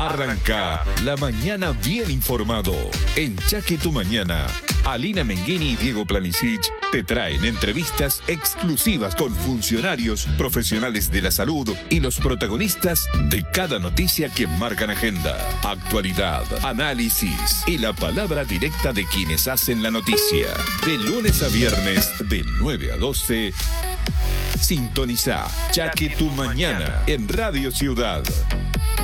Arranca la mañana bien informado. En Chaque Tu Mañana, Alina Menghini y Diego Planisic te traen entrevistas exclusivas con funcionarios, profesionales de la salud y los protagonistas de cada noticia que marcan agenda, actualidad, análisis y la palabra directa de quienes hacen la noticia. De lunes a viernes, de 9 a 12, sintoniza Chaque Tu Mañana en Radio Ciudad.